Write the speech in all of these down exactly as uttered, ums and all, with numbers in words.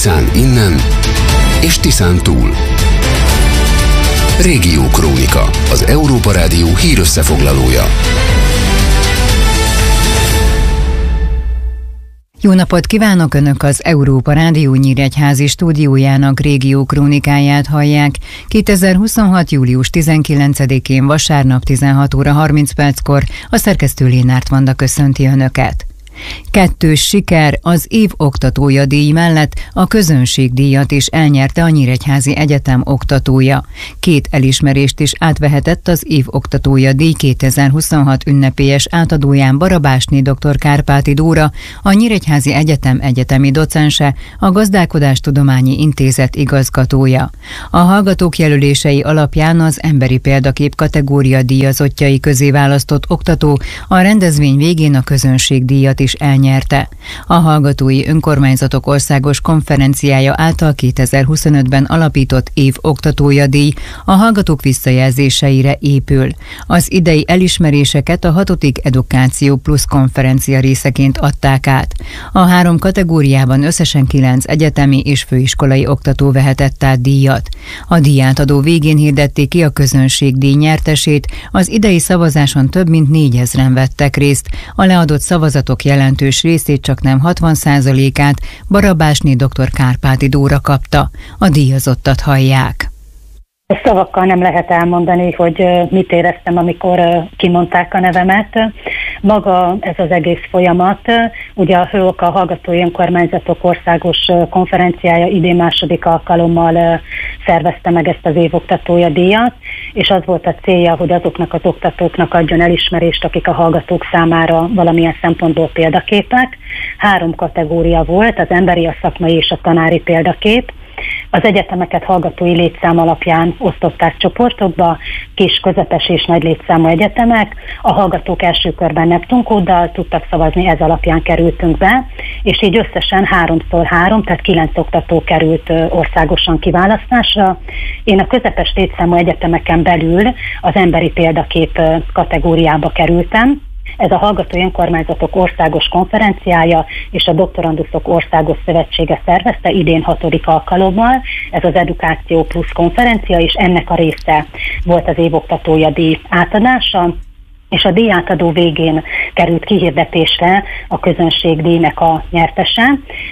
Tiszán innen és Tiszán túl. Régió Krónika, az Európa Rádió hírösszefoglalója. Jó napot kívánok! Önök az Európa Rádió nyíregyházi stúdiójának Régió Krónikáját hallják. kétezer-huszonhat. július tizenkilencedikén vasárnap tizenhat óra harminc perckor a szerkesztő Lénárt Vanda köszönti Önöket. Kettős siker, az év oktatója díj mellett a közönségdíjat is elnyerte a Nyíregyházi Egyetem oktatója. Két elismerést is átvehetett az év oktatója díj kétezer-huszonhat ünnepélyes átadóján Barabásné dr. Kárpáti Dóra, a Nyíregyházi Egyetem egyetemi docense, a Gazdálkodástudományi Intézet igazgatója. A hallgatók jelölései alapján az emberi példakép kategória díjazottjai közé választott oktató a rendezvény végén a közönségdíjat is elnyerte. A Hallgatói Önkormányzatok Országos Konferenciája által kétezer-huszonötben alapított év oktatója díj a hallgatók visszajelzéseire épül. Az idei elismeréseket a hatodik Edukáció Plusz konferencia részeként adták át. A három kategóriában összesen kilenc egyetemi és főiskolai oktató vehetett át díjat. A díjátadó végén hirdették ki a közönségdíj nyertesét, az idei szavazáson több mint négyezren vettek részt, a leadott szavazatok jelentős részét, csak nem hatvan százalékát Barabásné dr. Kárpáti Dóra kapta. A díjazottat hallják. Szavakkal nem lehet elmondani, hogy mit éreztem, amikor kimondták a nevemet. Maga ez az egész folyamat, ugye a Hőoka Hallgatói Önkormányzatok Országos Konferenciája idén második alkalommal szervezte meg ezt az évoktatója díjat, és az volt a célja, hogy azoknak az oktatóknak adjon elismerést, akik a hallgatók számára valamilyen szempontból példaképek. Három kategória volt, az emberi, a szakmai és a tanári példakép. Az egyetemeket hallgatói létszám alapján osztották csoportokba, kis, közepes és nagy létszámú egyetemek. A hallgatók első körben Neptunkóddal tudtak szavazni, ez alapján kerültünk be, és így összesen háromszor három, tehát kilenc oktató került országosan kiválasztásra. Én a közepes létszámú egyetemeken belül az emberi példakép kategóriába kerültem. Ez a Hallgatói Önkormányzatok Országos Konferenciája és a Doktoranduszok Országos Szövetsége szervezte idén hatodik alkalommal. Ez az Edukáció Plusz konferencia, és ennek a része volt az évoktatója díj átadása, és a díjátadó végén került kihirdetésre a közönségdíjnak a nyertese.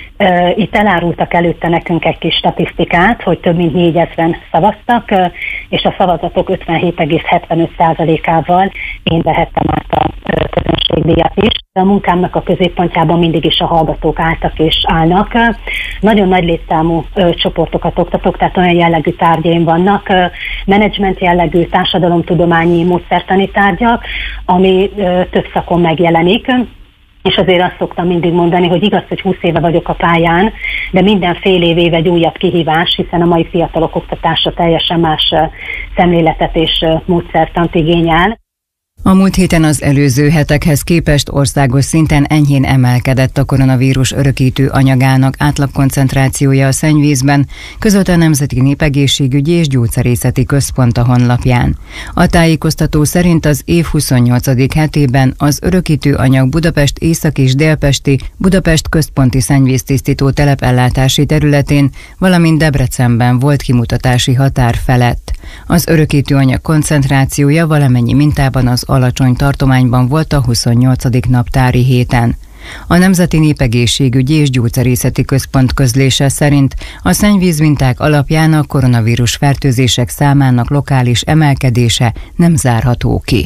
Itt elárultak előtte nekünk egy kis statisztikát, hogy több mint négyezren szavaztak, és a szavazatok ötvenhét egész hetvenöt százalékával én vehettem át a közönségdíjat is. A munkámnak a középpontjában mindig is a hallgatók álltak és állnak. Nagyon nagy létszámú csoportokat oktatok, tehát olyan jellegű tárgyaim vannak, menedzsment jellegű, társadalomtudományi, módszertani tárgyak, ami több szakon megjelenik. És azért azt szoktam mindig mondani, hogy igaz, hogy húsz éve vagyok a pályán, de minden fél év év egy újabb kihívás, hiszen a mai fiatalok oktatása teljesen más szemléletet és módszertant igényel. A múlt héten az előző hetekhez képest országos szinten enyhén emelkedett a koronavírus örökítő anyagának átlagkoncentrációja a szennyvízben, közölte a Nemzeti Népegészségügyi és Gyógyszerészeti Központ a honlapján. A tájékoztató szerint az év huszonnyolcadik hetében az örökítő anyag Budapest észak- és délpesti, Budapest központi szennyvíztisztító telepellátási területén, valamint Debrecenben volt kimutatási határ felett. Az örökítő anyag koncentrációja valamennyi mintában az alacsony tartományban volt a huszonnyolcadik naptári héten. A Nemzeti Népegészségügyi és Gyógyszerészeti Központ közlése szerint a szennyvízminták alapján a koronavírus fertőzések számának lokális emelkedése nem zárható ki.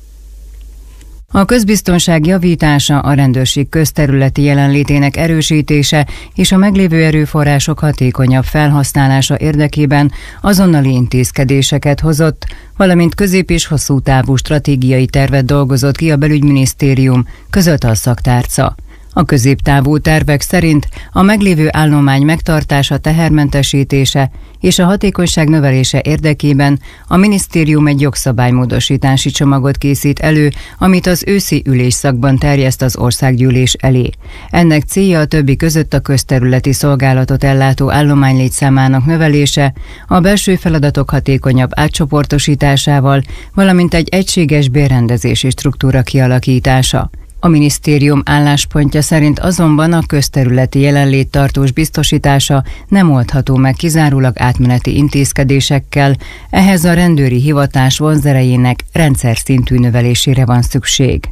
A közbiztonság javítása, a rendőrség közterületi jelenlétének erősítése és a meglévő erőforrások hatékonyabb felhasználása érdekében azonnali intézkedéseket hozott, valamint közép- és hosszú távú stratégiai tervet dolgozott ki a Belügyminisztérium, közölte a szaktárca. A középtávú tervek szerint a meglévő állomány megtartása, tehermentesítése és a hatékonyság növelése érdekében a minisztérium egy jogszabálymódosítási csomagot készít elő, amit az őszi ülésszakban terjeszt az országgyűlés elé. Ennek célja a többi között a közterületi szolgálatot ellátó állomány létszámának növelése, a belső feladatok hatékonyabb átcsoportosításával, valamint egy egységes bérrendezési struktúra kialakítása. A minisztérium álláspontja szerint azonban a közterületi jelenlét tartós biztosítása nem oldható meg kizárólag átmeneti intézkedésekkel, ehhez a rendőri hivatás vonzerejének rendszer szintű növelésére van szükség.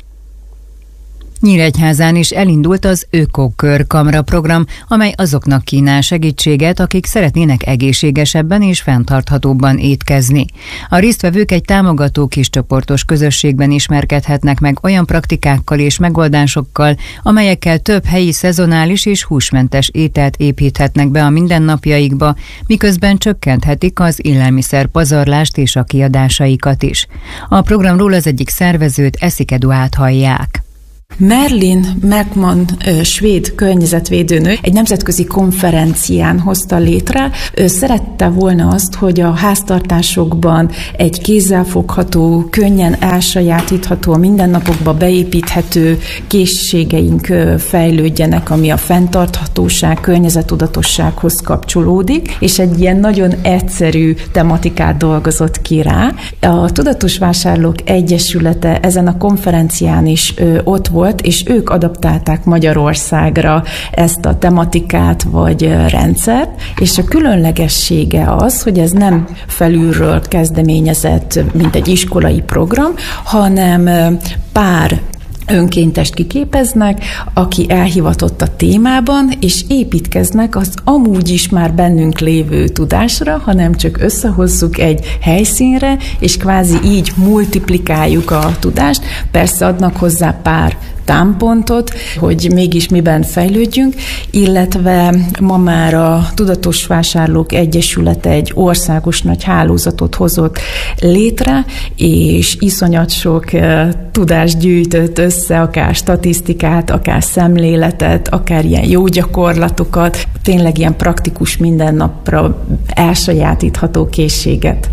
Nyíregyházán is elindult az Ökokör Kamra program, amely azoknak kínál segítséget, akik szeretnének egészségesebben és fenntarthatóbban étkezni. A résztvevők egy támogató kiscsoportos közösségben ismerkedhetnek meg olyan praktikákkal és megoldásokkal, amelyekkel több helyi szezonális és húsmentes ételt építhetnek be a mindennapjaikba, miközben csökkenthetik az élelmiszer pazarlást és a kiadásaikat is. A programról az egyik szervezőt, Eszike Eduát hallják. Merlin McMahon, svéd környezetvédőnő egy nemzetközi konferencián hozta létre. Ő szerette volna azt, hogy a háztartásokban egy kézzelfogható, könnyen elsajátítható, a mindennapokba beépíthető készségeink fejlődjenek, ami a fenntarthatóság, környezetudatossághoz kapcsolódik, és egy ilyen nagyon egyszerű tematikát dolgozott ki rá. A Tudatos Vásárlók Egyesülete ezen a konferencián is ott volt, és ők adaptálták Magyarországra ezt a tematikát vagy rendszert, és a különlegessége az, hogy ez nem felülről kezdeményezett, mint egy iskolai program, hanem pár önkéntest kiképeznek, aki elhivatott a témában, és építkeznek az amúgy is már bennünk lévő tudásra, hanem csak összehozzuk egy helyszínre, és kvázi így multiplikáljuk a tudást. Persze adnak hozzá pár támpontot, hogy mégis miben fejlődjünk, illetve ma már a Tudatos Vásárlók Egyesülete egy országos nagy hálózatot hozott létre, és iszonyat sok tudást gyűjtött össze, akár statisztikát, akár szemléletet, akár ilyen jó gyakorlatokat, tényleg ilyen praktikus mindennapra elsajátítható készséget.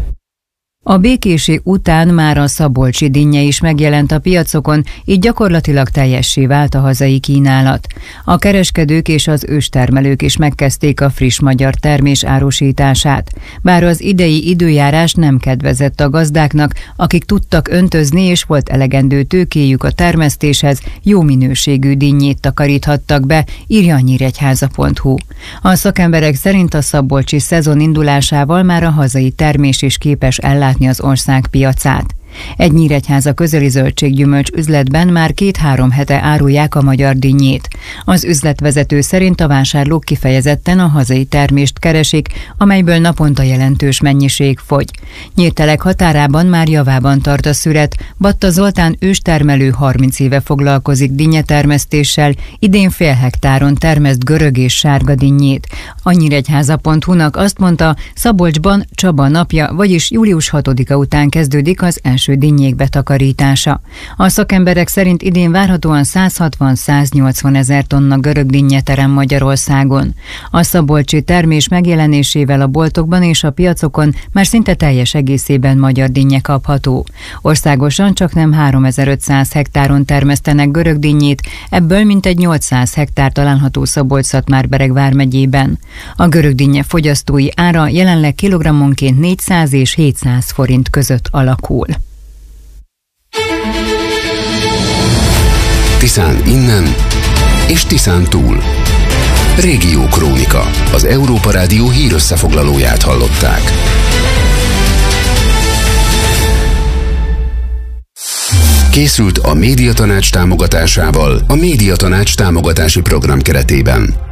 A békéség után már a szabolcsi dinnye is megjelent a piacokon, így gyakorlatilag teljessé vált a hazai kínálat. A kereskedők és az őstermelők is megkezdték a friss magyar termés árusítását. Bár az idei időjárás nem kedvezett a gazdáknak, akik tudtak öntözni és volt elegendő tőkéjük a termesztéshez, jó minőségű dinnyét takaríthattak be, írja a nyíregyháza pont hu. A szakemberek szerint a szabolcsi szezon indulásával már a hazai termés is képes ellátni az ország piacát. Egy Nyíregyháza közeli zöldséggyümölcs üzletben már két-három hete árulják a magyar dinnyét. Az üzletvezető szerint a vásárlók kifejezetten a hazai termést keresik, amelyből naponta jelentős mennyiség fogy. Nyírtelek határában már javában tart a szüret. Batta Zoltán őstermelő harminc éve foglalkozik dinnyetermesztéssel, idén fél hektáron termeszt görög és sárga dinnyét. A nyíregyháza pont hu-nak azt mondta, Szabolcsban Csaba napja, vagyis július hatodika után kezdődik az első dinnyék betakarítása. A szakemberek szerint idén várhatóan száz hatvan-száz nyolcvan ezer tonna görög dinnye terem Magyarországon. A szabolcsi termés megjelenésével a boltokban és a piacokon már szinte teljes egészében magyar dinnye kapható. Országosan csaknem háromezer-ötszáz hektáron termesztenek görög dinnyét, ebből mintegy nyolcszáz hektár található Szabolcs-Szatmár-Bereg vármegyében. A görög dinnye fogyasztói ára jelenleg kilogrammonként négyszáz és hétszáz forint között alakul. Tiszán innen és Tiszán túl. Régió Krónika. Az Európa Rádió hírösszefoglalóját hallották. Készült a Médiatanács támogatásával a Médiatanács támogatási program keretében.